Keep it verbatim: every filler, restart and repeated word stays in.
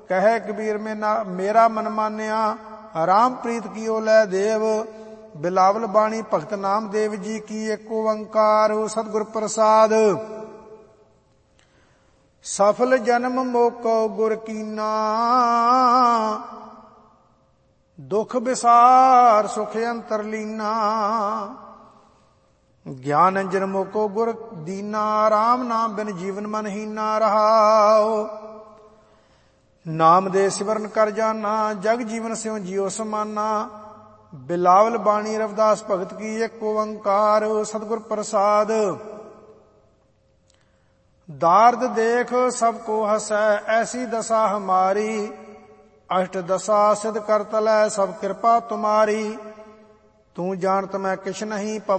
कहे कबीर में ना मेरा मन मान्या, राम प्रीत कियो लै देव। बिलावल बाणी भगत नाम देव जी की, एक ओंकार सतगुर प्रसाद। सफल जन्म मोको गुर कीना, दुख विसार सुख अंतर लीना। ज्ञान अंजन मोको गुर दीना, राम नाम बिन जीवन मन हीना रहाओ। नाम दे सिमरन कर जाना, जग जीवन स्यों जियो समाना। बिलावल बाणी रविदास भगत की, एक ओंकार सतगुर प्रसाद। दार्द देख सबको हसै, ऐसी दशा हमारी। अष्ट दशा सिद्ध कर तलै, सब कृपा तुम्हारी। तू जानत मैं किछ नहीं